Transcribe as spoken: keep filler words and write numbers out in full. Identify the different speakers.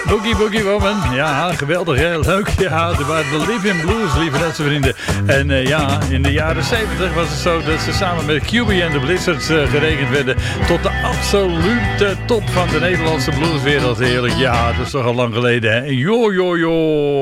Speaker 1: Boogie Boogie Woman. Ja, geweldig, hè? Leuk. Ja, er waren de Living Blues, lieve Nederlandse vrienden. En uh, ja, in de jaren zeventig was het zo dat ze samen met Q B en de Blizzards uh, gerekend werden tot de absolute top van de Nederlandse blueswereld. Heerlijk. Ja, dat is toch al lang geleden, hè? Jo, jo, jo.